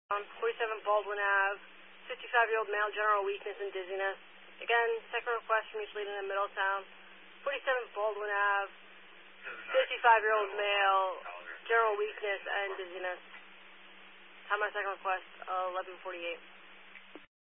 47 Baldwin Ave, 55-year-old male, general weakness and dizziness. Again, second request from each lead in Middletown. 47 Baldwin Ave, 55-year-old male, general weakness and dizziness. Time my second request, 11:48.